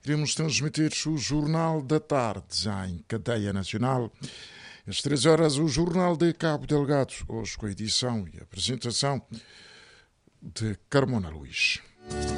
Devemos transmitir o Jornal da Tarde, já em cadeia nacional. Às 3 horas, o Jornal de Cabo Delgado, hoje com a edição e apresentação de Carmona Luís.